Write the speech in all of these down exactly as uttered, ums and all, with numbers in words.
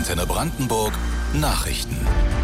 Antenne Brandenburg Nachrichten.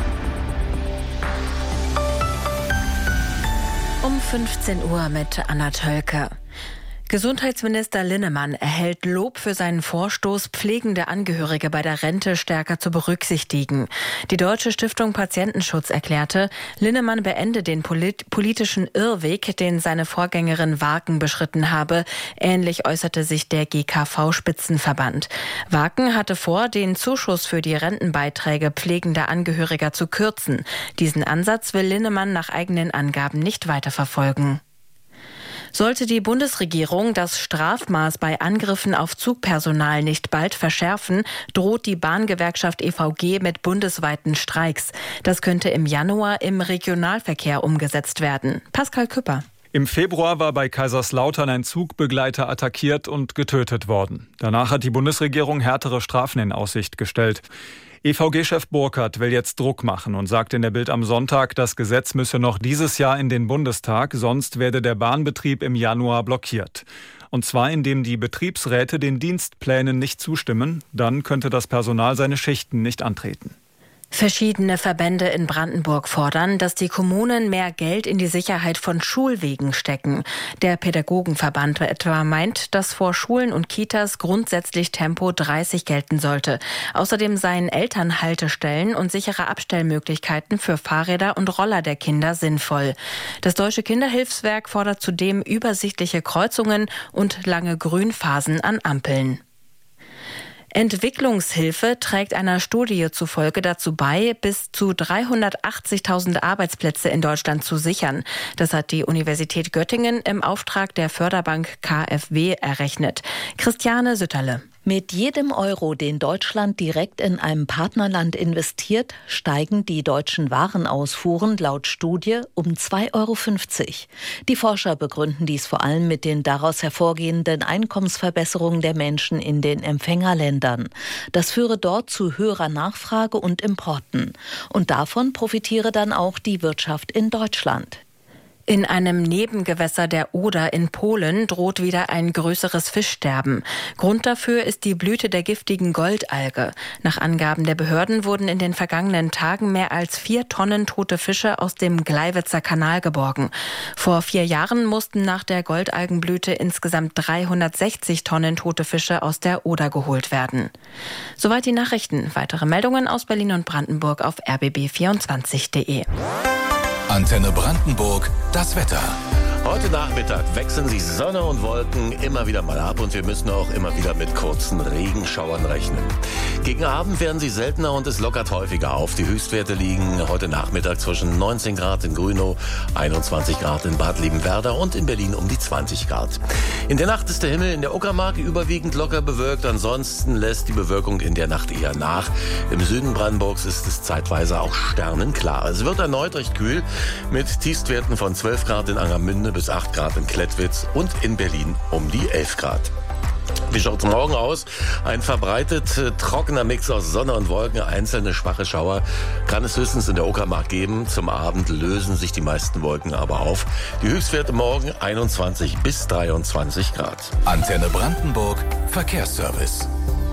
Um fünfzehn Uhr mit Anna Tölke. Gesundheitsminister Linnemann erhält Lob für seinen Vorstoß, pflegende Angehörige bei der Rente stärker zu berücksichtigen. Die Deutsche Stiftung Patientenschutz erklärte, Linnemann beende den polit- politischen Irrweg, den seine Vorgängerin Waken beschritten habe. Ähnlich äußerte sich der G K V-Spitzenverband. Waken hatte vor, den Zuschuss für die Rentenbeiträge pflegender Angehöriger zu kürzen. Diesen Ansatz will Linnemann nach eigenen Angaben nicht weiterverfolgen. Sollte die Bundesregierung das Strafmaß bei Angriffen auf Zugpersonal nicht bald verschärfen, droht die Bahngewerkschaft E V G mit bundesweiten Streiks. Das könnte im Januar im Regionalverkehr umgesetzt werden. Pascal Küpper. Im Februar war bei Kaiserslautern ein Zugbegleiter attackiert und getötet worden. Danach hat die Bundesregierung härtere Strafen in Aussicht gestellt. E V G-Chef Burkhardt will jetzt Druck machen und sagt in der Bild am Sonntag, das Gesetz müsse noch dieses Jahr in den Bundestag, sonst werde der Bahnbetrieb im Januar blockiert. Und zwar indem die Betriebsräte den Dienstplänen nicht zustimmen, dann könnte das Personal seine Schichten nicht antreten. Verschiedene Verbände in Brandenburg fordern, dass die Kommunen mehr Geld in die Sicherheit von Schulwegen stecken. Der Pädagogenverband etwa meint, dass vor Schulen und Kitas grundsätzlich Tempo dreißig gelten sollte. Außerdem seien Elternhaltestellen und sichere Abstellmöglichkeiten für Fahrräder und Roller der Kinder sinnvoll. Das Deutsche Kinderhilfswerk fordert zudem übersichtliche Kreuzungen und lange Grünphasen an Ampeln. Entwicklungshilfe trägt einer Studie zufolge dazu bei, bis zu dreihundertachtzigtausend Arbeitsplätze in Deutschland zu sichern. Das hat die Universität Göttingen im Auftrag der Förderbank K f W errechnet. Christiane Sütterle. Mit jedem Euro, den Deutschland direkt in einem Partnerland investiert, steigen die deutschen Warenausfuhren laut Studie um zwei Euro fünfzig. Die Forscher begründen dies vor allem mit den daraus hervorgehenden Einkommensverbesserungen der Menschen in den Empfängerländern. Das führe dort zu höherer Nachfrage und Importen. Und davon profitiere dann auch die Wirtschaft in Deutschland. In einem Nebengewässer der Oder in Polen droht wieder ein größeres Fischsterben. Grund dafür ist die Blüte der giftigen Goldalge. Nach Angaben der Behörden wurden in den vergangenen Tagen mehr als vier Tonnen tote Fische aus dem Gleiwitzer Kanal geborgen. Vor vier Jahren mussten nach der Goldalgenblüte insgesamt dreihundertsechzig Tonnen tote Fische aus der Oder geholt werden. Soweit die Nachrichten. Weitere Meldungen aus Berlin und Brandenburg auf r b b vierundzwanzig punkt de. Antenne Brandenburg, das Wetter. Heute Nachmittag wechseln sich Sonne und Wolken immer wieder mal ab und wir müssen auch immer wieder mit kurzen Regenschauern rechnen. Gegen Abend werden sie seltener und es lockert häufiger auf. Die Höchstwerte liegen heute Nachmittag zwischen neunzehn Grad in Grünow, einundzwanzig Grad in Bad Liebenwerda und in Berlin um die zwanzig Grad. In der Nacht ist der Himmel in der Uckermark überwiegend locker bewölkt. Ansonsten lässt die Bewölkung in der Nacht eher nach. Im Süden Brandenburgs ist es zeitweise auch sternenklar. Es wird erneut recht kühl mit Tiefstwerten von zwölf Grad in Angermünde bis acht Grad in Klettwitz und in Berlin um die elf Grad. Wie schaut's morgen aus? Ein verbreitet äh, trockener Mix aus Sonne und Wolken, einzelne schwache Schauer kann es höchstens in der Uckermark geben. Zum Abend lösen sich die meisten Wolken aber auf. Die Höchstwerte morgen einundzwanzig bis dreiundzwanzig Grad. Antenne Brandenburg Verkehrsservice.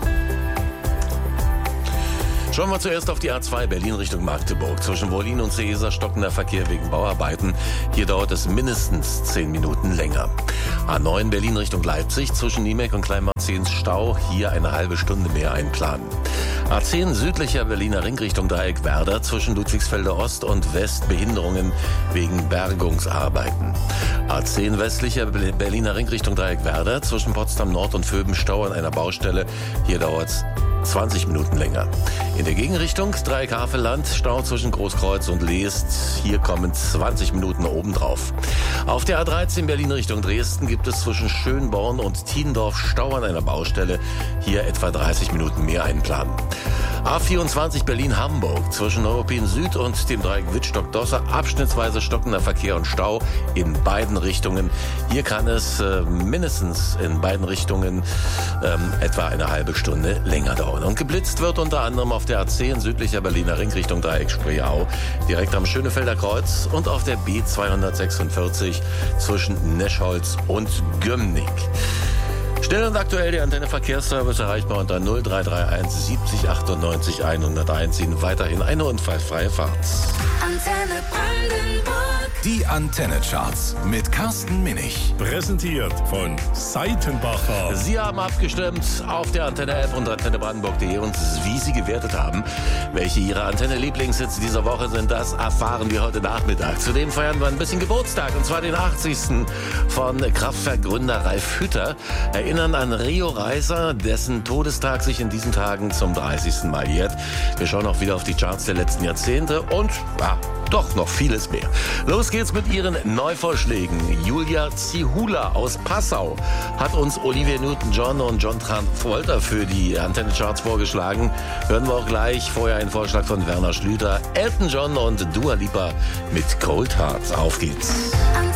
Schauen wir zuerst auf die A zwei Berlin Richtung Magdeburg. Zwischen Wollin und Seeser stockender Verkehr wegen Bauarbeiten. Hier dauert es mindestens zehn Minuten länger. A neun Berlin Richtung Leipzig. Zwischen Niemek und Kleinmarzens Stau. Hier eine halbe Stunde mehr einplanen. A zehn südlicher Berliner Ring Richtung Dreieckwerder. Zwischen Ludwigsfelder Ost und West Behinderungen wegen Bergungsarbeiten. A zehn westlicher Berliner Ring Richtung Dreieckwerder. Zwischen Potsdam Nord und Vöben Stau an einer Baustelle. Hier dauert es zwanzig Minuten länger. In der Gegenrichtung Dreieck-Havelland, Stau zwischen Großkreuz und Leest. Hier kommen zwanzig Minuten obendrauf. Auf der A dreizehn Berlin Richtung Dresden gibt es zwischen Schönborn und Tiendorf Stau an einer Baustelle. Hier etwa dreißig Minuten mehr einplanen. A vierundzwanzig Berlin-Hamburg zwischen Neuruppin Süd und dem Dreieck Wittstock-Dosser abschnittsweise stockender Verkehr und Stau in beiden Richtungen. Hier kann es äh, mindestens in beiden Richtungen ähm, etwa eine halbe Stunde länger dauern. Und geblitzt wird unter anderem auf der A zehn südlicher Berliner Ring Richtung Dreieck Spreeau, direkt am Schönefelder Kreuz und auf der B zweihundertsechsundvierzig zwischen Neschholz und Gömnigk. Schnell und aktuell der Antenne Verkehrsservice erreichbar unter null drei drei eins siebzig achtundneunzig hunderteins. Ihnen weiterhin eine unfallfreie Fahrt. Antenne Brandenburg. Die Antenne-Charts mit Carsten Minich. Präsentiert von Seitenbacher. Sie haben abgestimmt auf der Antenne-App und antenne brandenburg punkt de und wie Sie gewertet haben, welche Ihre Antenne-Lieblingshits dieser Woche sind, das erfahren wir heute Nachmittag. Zudem feiern wir ein bisschen Geburtstag, und zwar den achtzigsten von Kraftwerk-Gründer Ralf Hütter. Erinnern an Rio Reiser, dessen Todestag sich in diesen Tagen zum dreißigsten Mal jährt. Wir schauen auch wieder auf die Charts der letzten Jahrzehnte und ja, doch noch vieles mehr. Los geht's mit ihren Neuvorschlägen. Julia Zihula aus Passau hat uns Olivia Newton-John und John Travolta für die Antenne-Charts vorgeschlagen. Hören wir auch gleich. Vorher ein Vorschlag von Werner Schlüter, Elton John und Dua Lipa mit Cold Heart. Auf geht's.